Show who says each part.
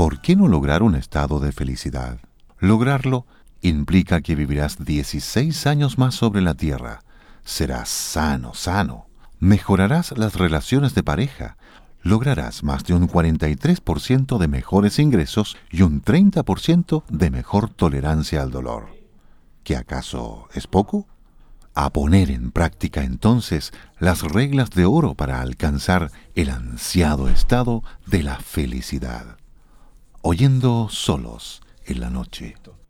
Speaker 1: ¿Por qué no lograr un estado de felicidad? Lograrlo implica que vivirás 16 años más sobre la tierra. Serás sano. Mejorarás las relaciones de pareja. Lograrás más de un 43% de mejores ingresos y un 30% de mejor tolerancia al dolor. ¿Qué acaso es poco? A poner en práctica entonces las reglas de oro para alcanzar el ansiado estado de la felicidad. Oyendo solos en la noche.